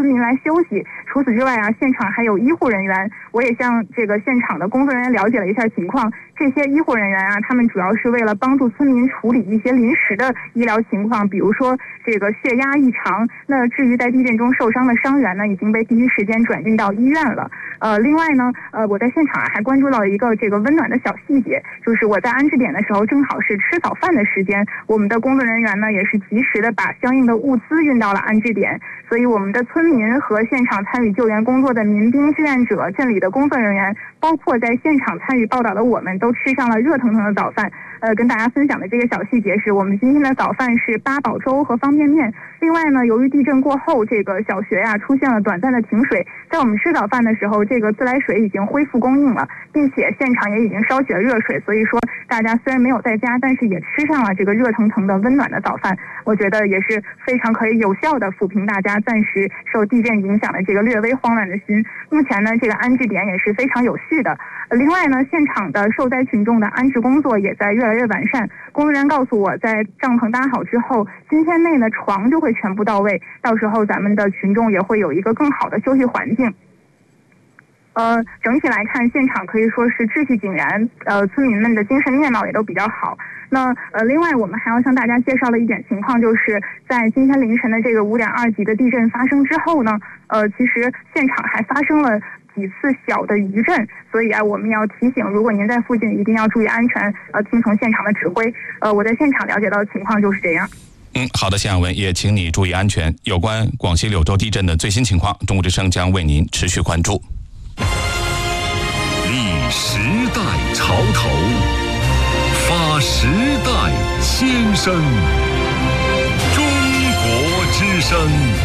村民来休息。除此之外啊，现场还有医护人员，我也向这个现场的工作人员了解了一下情况。这些医护人员啊，他们主要是为了帮助村民处理一些临时的医疗情况，比如说这个血压异常。那至于在地震中受伤的伤员呢，已经被第一时间转运到医院了。另外呢，我在现场还关注到一个这个温暖的小细节，就是我在安置点的时候，正好是吃早饭的时间，我们的工作人员呢也是及时的把相应的物资运到了安置点，所以我们的村民和现场参与救援工作的民兵志愿者、镇里的工作人员，包括在现场参与报道的我们，都吃上了热腾腾的早饭。跟大家分享的这个小细节是我们今天的早饭是八宝粥和方便面。另外呢，由于地震过后，这个小学呀出现了短暂的停水，在我们吃早饭的时候，这个自来水已经恢复供应了，并且现场也已经烧起了热水，所以说大家虽然没有在家，但是也吃上了这个热腾腾的温暖的早饭。我觉得也是非常可以有效的抚平大家暂时受地震影响的这个略微慌乱的心。目前呢，这个安置点也是非常有序的。另外呢，现场的受灾群众的安置工作也在越来越完善。工作人员告诉我，在帐篷搭好之后，今天内呢床就会全部到位，到时候咱们的群众也会有一个更好的休息环境。整体来看，现场可以说是秩序井然，村民们的精神面貌也都比较好。那另外我们还要向大家介绍的一点情况，就是在今天凌晨的这个5.2级的地震发生之后呢，其实现场还发生了几次小的余震，所以啊，我们要提醒，如果您在附近，一定要注意安全，听从现场的指挥。我在现场了解到的情况就是这样。 好的，谢亚文，也请你注意安全。有关广西柳州地震的最新情况，中国之声将为您持续关注。 立时代潮头，发时代先声，中国之声。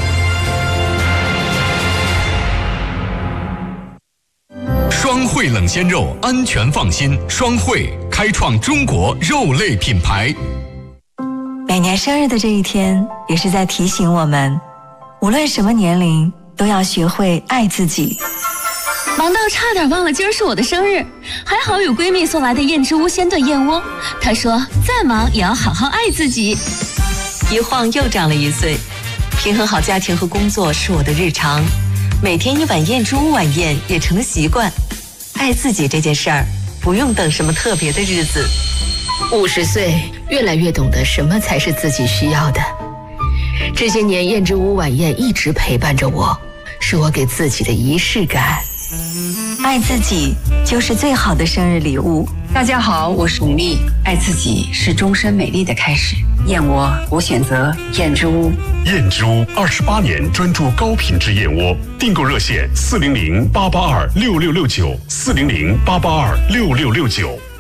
双汇冷鲜肉，安全放心。双汇开创中国肉类品牌。 每年生日的这一天，也是在提醒我们，无论什么年龄，都要学会爱自己。 忙到差点忘了今儿是我的生日，还好有闺蜜送来的燕之屋鲜炖燕窝。她说再忙也要好好爱自己。 一晃又长了1岁，平衡好家庭和工作是我的日常，每天一碗燕之屋晚宴也成了习惯。爱自己这件事儿，不用等什么特别的日子。 50岁，越来越懂得什么才是自己需要的。这些年，燕之屋晚宴一直陪伴着我，是我给自己的仪式感。 爱自己就是最好的生日礼物。 大家好，我是巩俐。爱自己是终身美丽的开始。燕窝，我选择燕之屋。 燕之屋28年专注高品质燕窝，订购热线400-882-6669，400-882-6669。